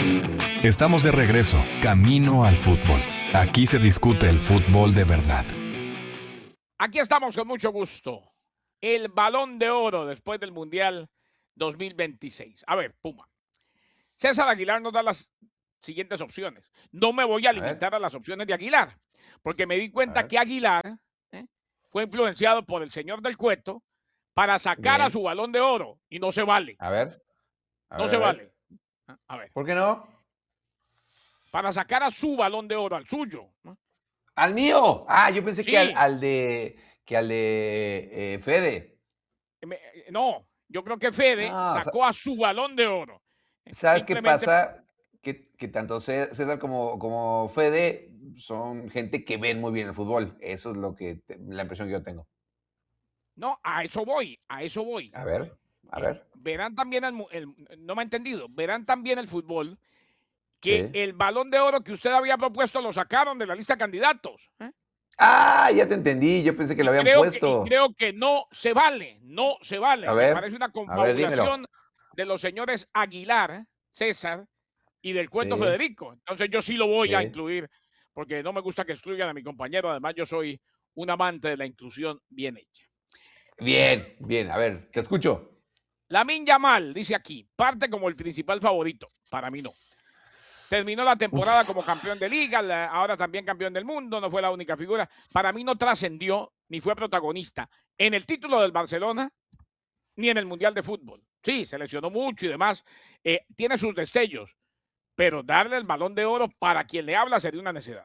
Estamos de regreso, camino al fútbol. Aquí se discute el fútbol de verdad. Aquí estamos con mucho gusto. El Balón de Oro después del Mundial 2026. A ver, Puma. César Aguilar nos da las siguientes opciones. No me voy a A ver, limitar a las opciones de Aguilar, porque me di a cuenta ver. que Aguilar ¿eh? fue influenciado por el señor del Cueto para sacar a Bien. su Balón de Oro y no se vale. A ver. A No ver, se a ver. vale. A ver, ¿Por qué no? para sacar a su Balón de Oro, al suyo, ¿no? ¡Al mío! Ah, yo pensé que Sí, al de Fede. no, yo creo que Fede No, sacó a su Balón de Oro. ¿sabes qué Simplemente, pasa? Que tanto César como Fede son gente que ven muy bien el fútbol. Eso es la impresión que yo tengo. no, a eso voy, a eso voy. A ver, a ver. Verán también no me ha entendido, verán también el fútbol que Sí. el Balón de Oro que usted había propuesto lo sacaron de la lista de candidatos. Ah, ya te entendí. Yo pensé que lo habían Y puesto. creo que no se vale, no se vale. Me parece una A ver, dímelo. confabulación de los señores Aguilar, César, y del Cuento Sí, Federico. Entonces yo sí lo voy a sí. incluir, porque no me gusta que excluyan a mi compañero. Además, yo soy un amante de la inclusión bien hecha. Bien, bien. A ver, te escucho. Lamine Yamal, dice aquí, parte como el principal favorito. Para mí no. Terminó la temporada como campeón de liga, ahora también campeón del mundo, no fue la única figura. Para mí no trascendió ni fue protagonista en el título del Barcelona ni en el Mundial de Fútbol. Sí, se lesionó mucho y demás. Tiene sus destellos, pero darle el Balón de Oro para quien le habla sería una necedad.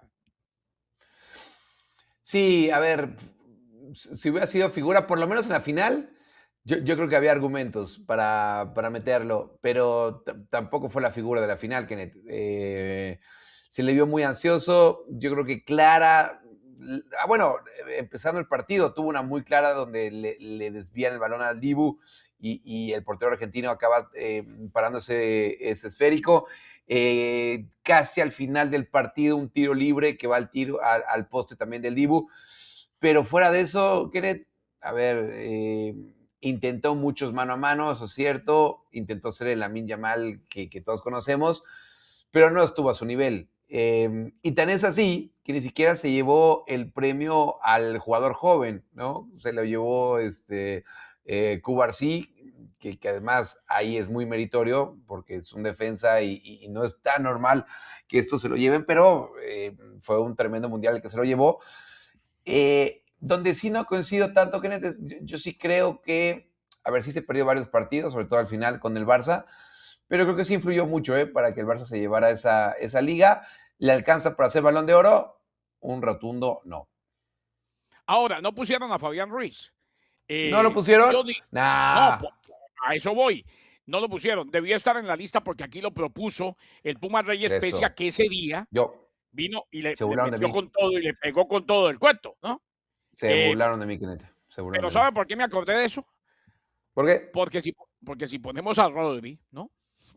Sí, a ver, si hubiera sido figura, por lo menos en la final, yo creo que había argumentos para meterlo, pero tampoco fue la figura de la final, Kenneth. Se le vio muy ansioso, yo creo que Clara, bueno, empezando el partido, tuvo una muy clara donde le desvían el balón al Dibu y el portero argentino acaba parándose ese esférico. Casi al final del partido, un tiro libre que va al poste también del Dibu. Pero fuera de eso, Kenneth, a ver, intentó muchos mano a mano, eso es cierto. Intentó ser el Lamine Yamal que todos conocemos, pero no estuvo a su nivel. Y tan es así que ni siquiera se llevó el premio al jugador joven, ¿no? Se lo llevó Cubarsí, que además ahí es muy meritorio porque es un defensa y no es tan normal que esto se lo lleven, pero fue un tremendo mundial el que se lo llevó. Donde sí no coincido tanto, Kenneth, yo sí creo que, a ver, sí se perdió varios partidos, sobre todo al final con el Barça, pero creo que sí influyó mucho para que el Barça se llevara esa liga. ¿Le alcanza para hacer Balón de Oro? Un rotundo no. Ahora, no pusieron a Fabián Ruiz. ¿No lo pusieron? No, Nah. a eso voy. No lo pusieron. Debió estar en la lista porque aquí lo propuso el Puma Reyes Pecia, Eso. que ese día Yo. vino y Se le burlaron de metió mí. con todo y le pegó con todo el cuento, ¿no? Se Eh, burlaron de mí, Kenneth. Se burlaron pero de mí. ¿sabe por qué me acordé de eso? ¿Por qué? Porque si ponemos a Rodri, ¿no?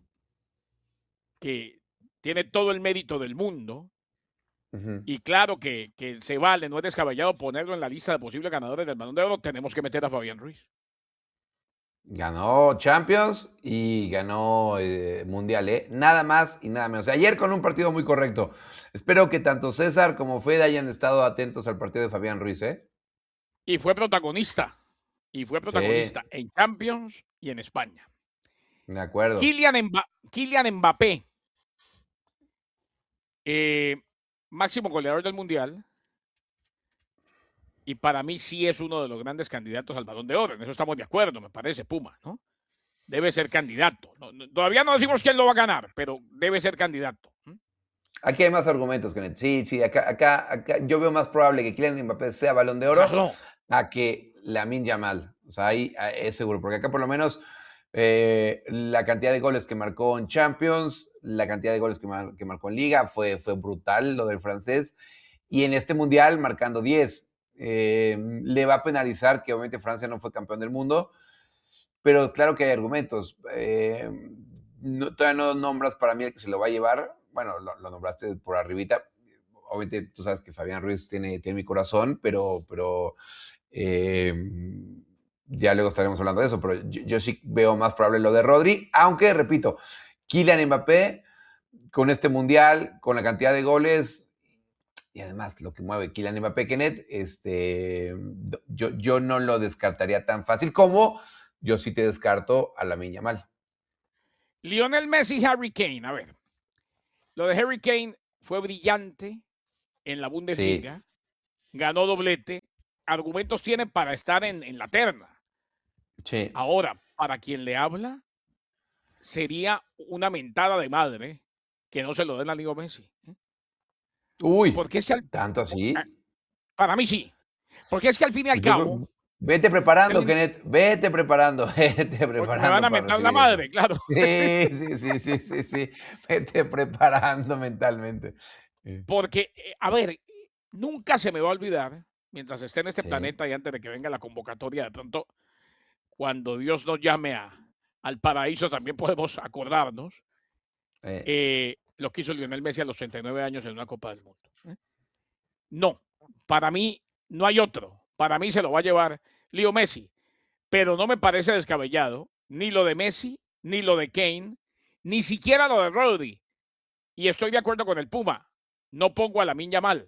Que tiene todo el mérito del mundo, Ujú. y claro que se vale, no es descabellado ponerlo en la lista de posibles ganadores del Balón de Oro, tenemos que meter a Fabián Ruiz. Ganó Champions y ganó Mundial, ¿eh? Nada más y nada menos. Ayer con un partido muy correcto. Espero que tanto César como Fede hayan estado atentos al partido de Fabián Ruiz, ¿eh? Y fue protagonista. Y fue Sí, protagonista en Champions y en España. de acuerdo. Kylian Mbappé, eh, máximo goleador del Mundial, y para mí sí es uno de los grandes candidatos al Balón de Oro. En eso estamos de acuerdo, me parece, Puma, ¿no? Debe ser candidato. Todavía no decimos quién lo va a ganar, pero debe ser candidato. Aquí hay más argumentos, Kenneth. Sí, sí, acá yo veo más probable que Kylian Mbappé sea Balón de Oro Claro. a que Lamine Yamal. O sea, ahí es seguro, porque acá por lo menos la cantidad de goles que marcó en Champions, la cantidad de goles que marcó en Liga, fue brutal lo del francés. Y en este Mundial marcando 10. Le va a penalizar que obviamente Francia no fue campeón del mundo, pero claro que hay argumentos. Todavía no nombras para mí el que se lo va a llevar. Bueno, lo nombraste por arribita. Obviamente tú sabes que Fabián Ruiz tiene mi corazón, pero ya luego estaremos hablando de eso. Pero yo sí veo más probable lo de Rodri, aunque, repito, Kylian Mbappé con este mundial, con la cantidad de goles y además lo que mueve Kylian Mbappé, Kenneth, yo no lo descartaría tan fácil como yo sí te descarto a Lamine Yamal. Lionel Messi, Harry Kane. A ver, lo de Harry Kane fue brillante en la Bundesliga, Sí. Ganó doblete, argumentos tiene para estar en la terna. Sí. Ahora, para quien le habla, sería una mentada de madre que no se lo den a Leo Messi. Uy, Porque es que ¿tanto así? para mí sí. Porque es que al fin y al Pues yo cabo, vete preparando, Kenneth, vete preparando porque me van preparando a para mentar la recibir eso. madre, claro. Sí, vete preparando mentalmente. Porque, a ver, nunca se me va a olvidar, mientras esté en este Sí. planeta y antes de que venga la convocatoria, de pronto, cuando Dios nos llame al paraíso, también podemos acordarnos lo que hizo Lionel Messi a los 39 años en una Copa del Mundo. No, para mí no hay otro. Para mí se lo va a llevar Leo Messi. Pero no me parece descabellado ni lo de Messi, ni lo de Kane, ni siquiera lo de Rodri. Y estoy de acuerdo con el Puma. No pongo a Lamine Yamal.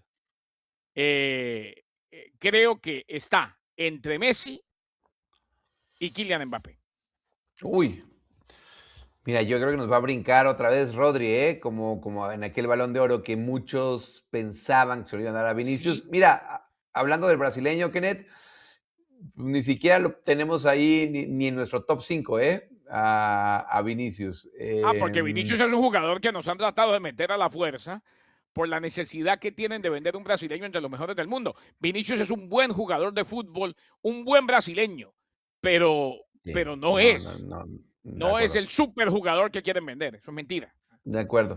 Creo que está entre Messi y Kylian Mbappé. Uy. Mira, yo creo que nos va a brincar otra vez Rodri, como en aquel Balón de Oro que muchos pensaban que se lo iban a dar a Vinicius. Sí. Mira, hablando del brasileño, Kenneth, ni siquiera lo tenemos ahí ni en nuestro top 5, a Vinicius. Porque Vinicius es un jugador que nos han tratado de meter a la fuerza por la necesidad que tienen de vender un brasileño entre los mejores del mundo. Vinicius es un buen jugador de fútbol, un buen brasileño, pero no es. No es el superjugador que quieren vender. Eso es mentira. De acuerdo.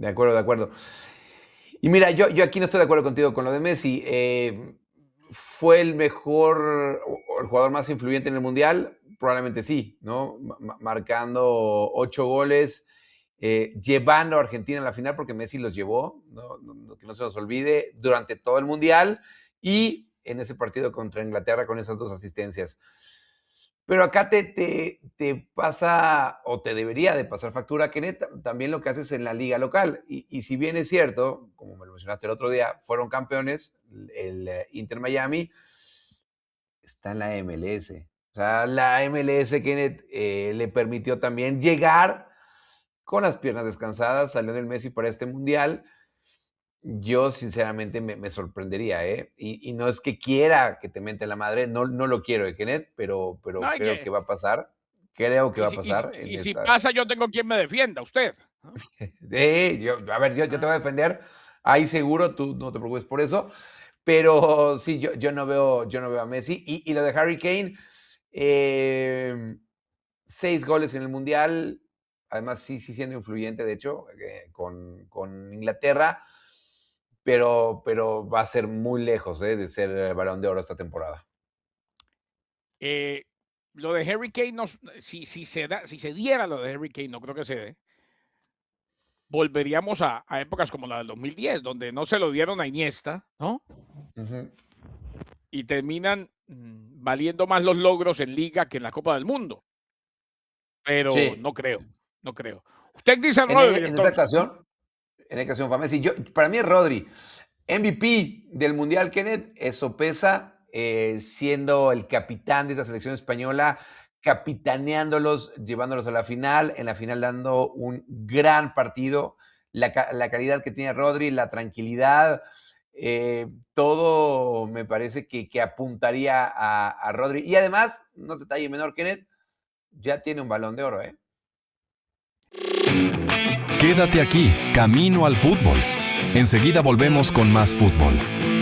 Y mira, yo aquí no estoy de acuerdo contigo con lo de Messi. ¿Fue el mejor o el jugador más influyente en el Mundial? Probablemente sí, ¿no? Marcando 8 goles, llevando a Argentina a la final, porque Messi los llevó, que no se nos olvide, durante todo el Mundial y en ese partido contra Inglaterra con esas 2 asistencias. Pero acá te pasa, o te debería de pasar factura, Kenneth, también lo que haces en la liga local. Y si bien es cierto, como me lo mencionaste el otro día, fueron campeones, el Inter Miami está en la MLS. O sea, la MLS, Kenneth, le permitió también llegar con las piernas descansadas a Lionel Messi para este Mundial. Yo, sinceramente, me sorprendería, ¿eh? Y no es que quiera que te mente la madre, no lo quiero, Kenneth, pero No, creo que va a pasar. Creo que va a pasar en si esta. pasa, yo tengo quien me defienda, usted. ¿No? Yo te voy a defender. Ahí seguro, tú no te preocupes por eso. Pero sí, yo no veo a Messi. Y lo de Harry Kane, 6 goles en el Mundial. Además, sí siendo influyente, de hecho, con Inglaterra. Pero va a ser muy lejos de ser el Balón de Oro esta temporada. Lo de Harry Kane, si se diera lo de Harry Kane, no creo que se dé. Volveríamos a épocas como la del 2010, donde no se lo dieron a Iniesta, ¿no? Uh-huh. Y terminan valiendo más los logros en Liga que en la Copa del Mundo. Pero sí. no creo. Usted dice Rodri, en esa ocasión fue Messi. Para mí es Rodri. MVP del Mundial, Kenneth, eso pesa, siendo el capitán de esta selección española, capitaneándolos, llevándolos a la final, en la final dando un gran partido, la calidad que tiene Rodri, la tranquilidad, todo me parece que apuntaría a Rodri. Y además, no es detalle menor, Kenneth, ya tiene un Balón de Oro, ¿eh? Quédate aquí, Camino al Fútbol. Enseguida volvemos con más fútbol.